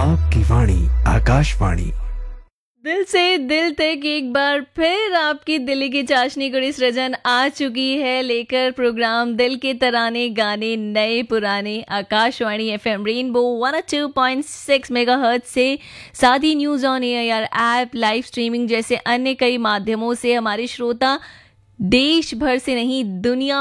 आपकी वाणी आकाशवाणी। दिल से दिल तक एक बार फिर आपकी दिल्ली की चाशनी गुड़ी सृजन आ चुकी है लेकर प्रोग्राम दिल के तराने गाने नए पुराने आकाशवाणी एफएम रेनबो 102.6 मेगाहर्ट्ज से साथ ही news on AIR app live streaming जैसे अन्य कई माध्यमों से हमारे श्रोता देश भर से नहीं दुनिया